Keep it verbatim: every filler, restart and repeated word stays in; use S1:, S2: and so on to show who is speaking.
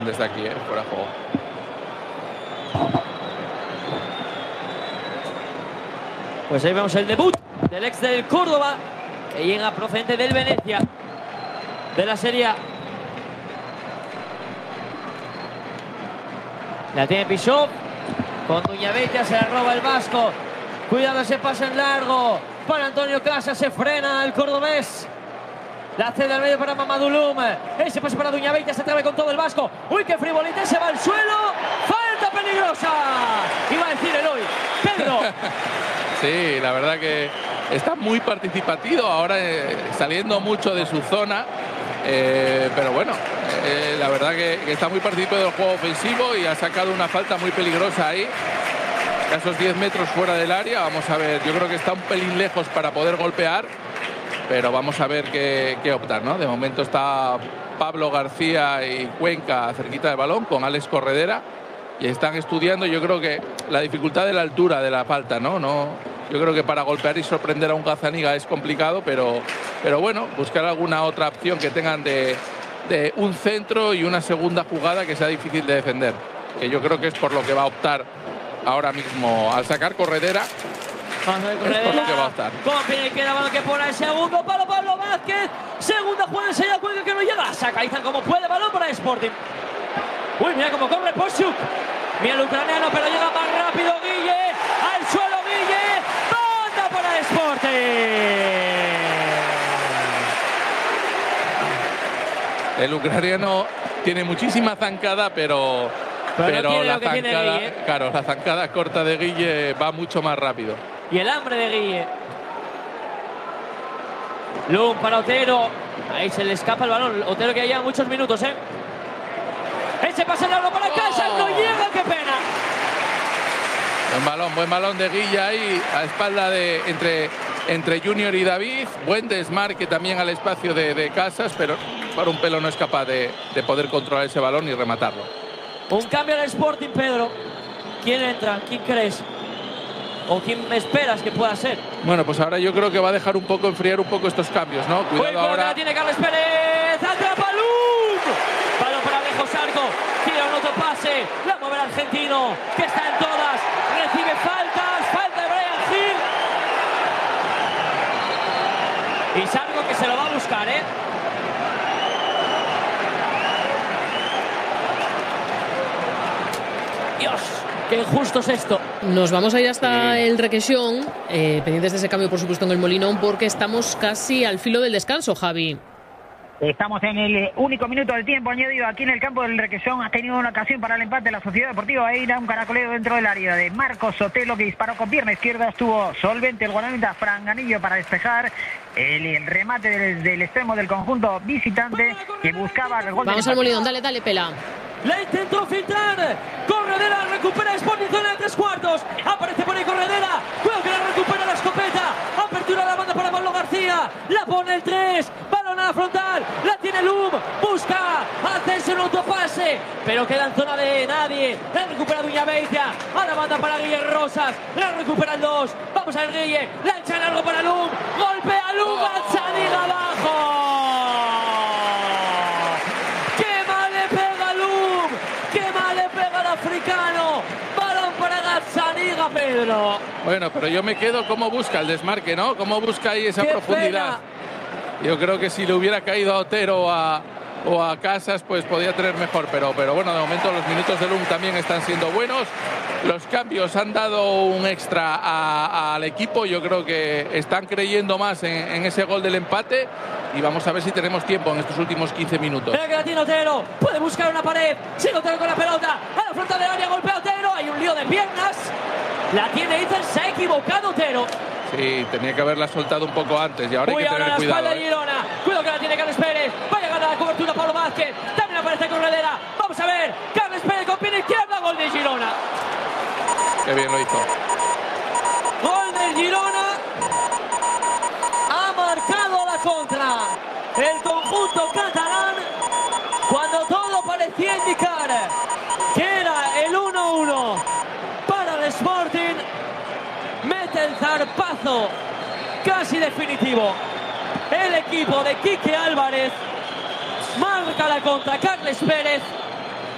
S1: Desde aquí, eh, fuera de juego.
S2: Pues ahí vemos el debut del ex del Córdoba, que llega procedente del Venecia, de la Serie A. La tiene Pisó, con Duñabeitia se la roba el vasco. Cuidado ese pase en largo para Antonio Casas, se frena el cordobés. La cede al medio para Mamadou. Ese pase para Duñabeitia, se atreve con todo el vasco. Uy, qué frivolita, se va al suelo. Falta peligrosa. Iba a decir Eloy. Pedro.
S1: Sí, la verdad que está muy participativo ahora, eh, saliendo mucho de su zona. Eh, pero bueno, eh, la verdad que, que está muy participado del juego ofensivo y ha sacado una falta muy peligrosa ahí. A esos diez metros fuera del área. Vamos a ver, yo creo que está un pelín lejos para poder golpear. Pero vamos a ver qué, qué optar, ¿no? De momento está Pablo García y Cuenca cerquita del balón con Alex Corredera y están estudiando. Yo creo que la dificultad de la altura de la falta, ¿no? no yo creo que para golpear y sorprender a un Gazzaniga es complicado, pero, pero bueno, buscar alguna otra opción que tengan de, de un centro y una segunda jugada que sea difícil de defender, que yo creo que es por lo que va a optar ahora mismo al sacar Corredera.
S2: Vamos a ver,
S1: es por lo que va a optar.
S2: Como Pinequera, balón que pone el segundo palo, Pablo Vázquez. Segunda jugada, enseguida Cuenca que no llega. Saca Izan como puede, balón para Sporting. Uy, mira cómo corre Poshuk. Mira el ucraniano, pero llega más rápido Guille. Al suelo Guille. Banda para Sporting.
S1: El ucraniano tiene muchísima zancada, pero,
S2: pero,
S1: pero
S2: no
S1: la
S2: zancada,
S1: claro, la zancada corta de Guille va mucho más rápido.
S2: Y el hambre de Guille. Lum para Otero. Ahí se le escapa el balón. Otero que lleva muchos minutos, ¿eh? Ese pase largo para Casas. Oh. No llega, qué pena.
S1: Buen balón, buen balón de Guille ahí a espalda de entre, entre Junior y David. Buen desmarque también al espacio de, de Casas, pero por un pelo no es capaz de, de poder controlar ese balón y rematarlo.
S2: Un cambio al Sporting, Pedro. ¿Quién entra? ¿Quién crees? ¿O quién me esperas que pueda ser?
S1: Bueno, pues ahora yo creo que va a dejar un poco, enfriar un poco estos cambios, ¿no? Cuidado ahora.
S2: La tiene Carles Pérez. ¡Atrapa Lum! Balón para Alejo Sarco. Tira un otro pase. La mueve el argentino, que está en todas. Recibe faltas. Falta de Brian Hill. Y Sarco que se lo va a buscar, ¿eh? Dios. Qué injusto es esto.
S3: Nos vamos a ir hasta sí. el Requesón, eh, pendientes de ese cambio, por supuesto, en el Molinón, porque estamos casi al filo del descanso, Javi.
S4: Estamos en el único minuto del tiempo añadido aquí en el campo del Requesón. Ha tenido una ocasión para el empate la Sociedad Deportiva Eira, un caracoleo dentro del área de Marcos Sotelo, que disparó con pierna izquierda. Estuvo solvente el guardameta Franganillo para despejar el, el remate del, del extremo del conjunto visitante, que buscaba el gol.
S3: Vamos al Molinón, dale, dale, Pela.
S2: La intentó filtrar. Corredera recupera Sporting zona de tres cuartos. Aparece por ahí Corredera. Cuidado que la recupera la escopeta. Apertura la banda para Pablo García. La pone el tres. Balón a la frontal. La tiene Lum. Busca hacerse un autopase. Pero queda en zona de nadie. La recupera Duñabeitia. A la banda para Guille Rosas. La recupera el dos. Vamos a ver Guille. La echa largo para Lum. Golpea Lum. Gazzaniga abajo. Africano, balón para Gazzaniga, Pedro.
S1: Bueno, pero yo me quedo cómo busca el desmarque, ¿no? Cómo busca ahí esa
S2: ¡Qué
S1: profundidad. Pena! Yo creo que si le hubiera caído a Otero o a, o a Casas, pues podía tener mejor. Pero, pero bueno, de momento los minutos de Lum también están siendo buenos. Los cambios han dado un extra a, a, al equipo. Yo creo que están creyendo más en, en ese gol del empate. Y vamos a ver si tenemos tiempo en estos últimos quince minutos.
S2: Mira que la tiene Otero. Puede buscar una pared. Sigue Otero con la pelota. A la frontal del área, golpea Otero. Hay un lío de piernas. La tiene Izan. Se ha equivocado Otero.
S1: Sí, tenía que haberla soltado un poco antes. Y ahora
S2: Uy,
S1: hay que
S2: ahora
S1: tener
S2: la
S1: cuidado.
S2: espalda de Girona. ¿eh? Cuidado que la tiene Carles Pérez. Va a llegar a la cobertura Pablo Vázquez. También aparece Corredera. Vamos a ver. Carles Pérez con pierna izquierda. Gol de Girona.
S1: Qué bien lo hizo.
S2: Gol de Girona. Ha marcado la contra el conjunto catalán cuando todo parecía indicar que era el uno uno para el Sporting. Mete el zarpazo casi definitivo el equipo de Quique Álvarez. Marca la contra Carles Pérez.